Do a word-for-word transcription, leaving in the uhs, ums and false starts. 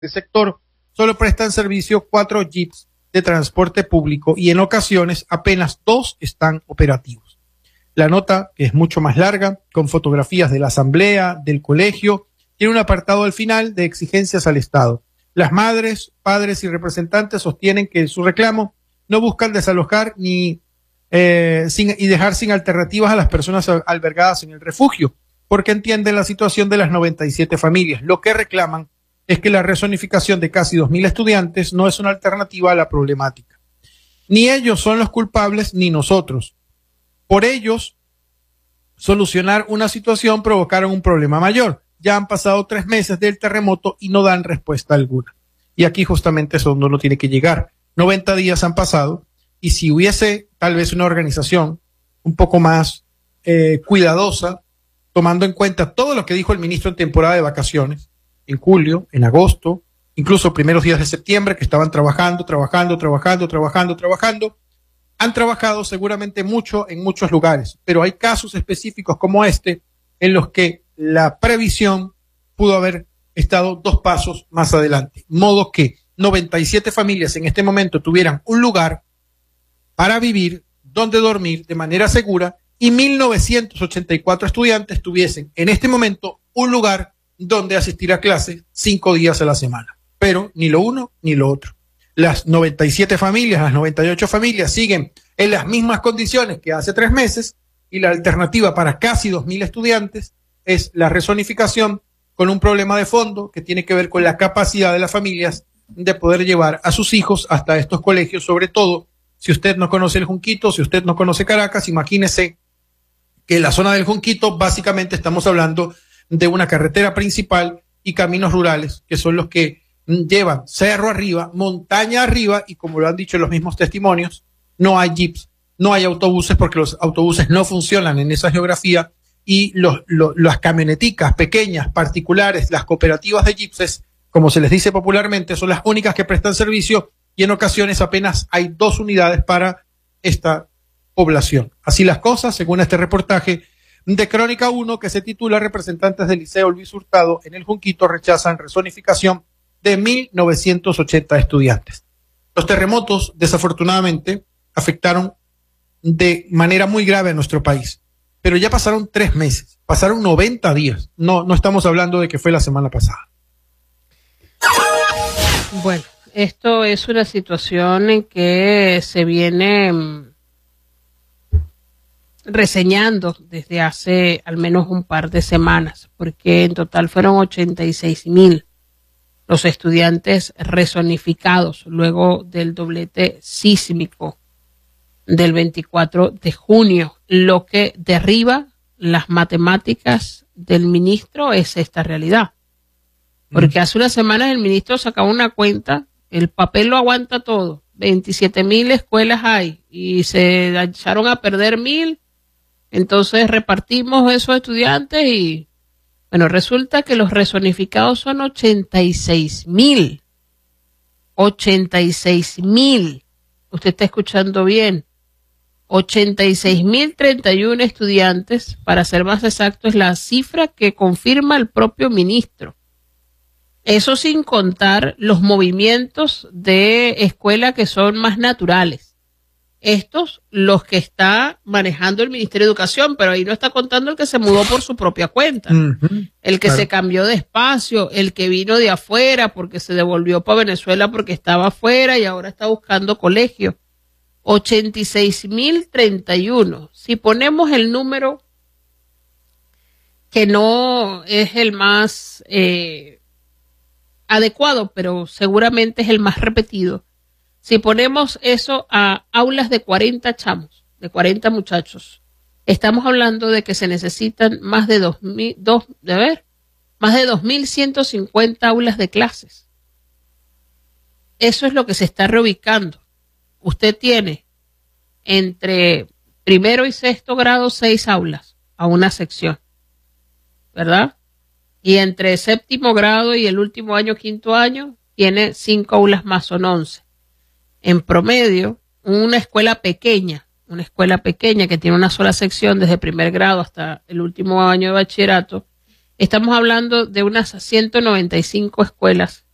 sector solo prestan servicio cuatro jeeps de transporte público y en ocasiones apenas dos están operativos. La nota, que es mucho más larga, con fotografías de la asamblea, del colegio, tiene un apartado al final de exigencias al Estado. Las madres, padres y representantes sostienen que su reclamo no buscan desalojar ni eh, sin, y dejar sin alternativas a las personas albergadas en el refugio, porque entienden la situación de las noventa y siete familias. Lo que reclaman es que la rezonificación de casi dos mil estudiantes no es una alternativa a la problemática. Ni ellos son los culpables, ni nosotros. Por ellos, solucionar una situación provocaron un problema mayor. Ya han pasado tres meses del terremoto y no dan respuesta alguna. Y aquí justamente es donde uno tiene que llegar. noventa días han pasado y si hubiese tal vez una organización un poco más eh, cuidadosa, tomando en cuenta todo lo que dijo el ministro en temporada de vacaciones, en julio, en agosto, incluso primeros días de septiembre, que estaban trabajando, trabajando, trabajando, trabajando, trabajando, han trabajado seguramente mucho en muchos lugares, pero hay casos específicos como este en los que la previsión pudo haber estado dos pasos más adelante, modo que noventa y siete familias en este momento tuvieran un lugar para vivir, donde dormir de manera segura, y mil novecientos ochenta y cuatro estudiantes tuviesen en este momento un lugar donde asistir a clases cinco días a la semana. Pero ni lo uno ni lo otro. Las noventa y siete familias, las noventa y ocho familias siguen en las mismas condiciones que hace tres meses y la alternativa para casi dos mil estudiantes es la rezonificación con un problema de fondo que tiene que ver con la capacidad de las familias de poder llevar a sus hijos hasta estos colegios, sobre todo si usted no conoce el Junquito, si usted no conoce Caracas, imagínese que en la zona del Junquito básicamente estamos hablando de una carretera principal y caminos rurales, que son los que llevan cerro arriba, montaña arriba, y como lo han dicho los mismos testimonios, no hay jeeps, no hay autobuses porque los autobuses no funcionan en esa geografía y los, los, las camioneticas pequeñas, particulares, las cooperativas de jeeps, como se les dice popularmente, son las únicas que prestan servicio y en ocasiones apenas hay dos unidades para esta población. Así las cosas, según este reportaje de Crónica uno que se titula Representantes del Liceo Luis Hurtado en el Junquito rechazan rezonificación de mil novecientos ochenta estudiantes. Los terremotos, desafortunadamente, afectaron de manera muy grave a nuestro país, pero ya pasaron tres meses, pasaron noventa días. No, no estamos hablando de que fue la semana pasada. Bueno, esto es una situación en que se viene reseñando desde hace al menos un par de semanas, porque en total fueron ochenta y seis mil los estudiantes rezonificados luego del doblete sísmico del veinticuatro de junio. Lo que derriba las matemáticas del ministro es esta realidad, porque hace unas semanas el ministro sacaba una cuenta, el papel lo aguanta todo, veintisiete mil escuelas hay y se echaron a perder mil. Entonces repartimos esos estudiantes y, bueno, resulta que los rezonificados son ochenta y seis mil. ochenta y seis mil. Usted está escuchando bien. ochenta y seis mil treinta y uno estudiantes, para ser más exacto, es la cifra que confirma el propio ministro. Eso sin contar los movimientos de escuela que son más naturales. Estos, los que está manejando el Ministerio de Educación, pero ahí no está contando el que se mudó por su propia cuenta, uh-huh, el que claro. se cambió de espacio, el que vino de afuera porque se devolvió para Venezuela porque estaba afuera y ahora está buscando colegio. ochenta y seis mil treinta y uno. Si ponemos el número que no es el más eh, adecuado, pero seguramente es el más repetido, si ponemos eso a aulas de cuarenta chamos, de cuarenta muchachos, estamos hablando de que se necesitan más de dos mil, dos, de ver, más de dos mil ciento cincuenta aulas de clases. Eso es lo que se está reubicando. Usted tiene entre primero y sexto grado seis aulas a una sección, ¿verdad? Y entre séptimo grado y el último año, quinto año, tiene cinco aulas más, son once. En promedio, una escuela pequeña, una escuela pequeña que tiene una sola sección desde primer grado hasta el último año de bachillerato, estamos hablando de unas ciento noventa y cinco escuelas